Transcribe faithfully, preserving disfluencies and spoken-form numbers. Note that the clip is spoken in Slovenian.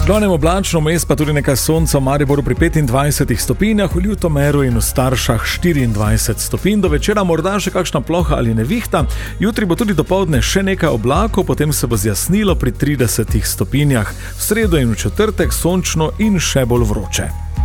Glavnem oblačno, vmes pa tudi nekaj sonca, v Mariboru pri petindvajsetih stopinjah, v Ljutomeru in v Staršah štiriindvajset stopinj, do večera morda še kakšna ploha ali nevihta, jutri bo tudi dopoldne še nekaj oblakov, potem se bo zjasnilo pri tridesetih stopinjah, v sredo in v četrtek sončno in še bolj vroče.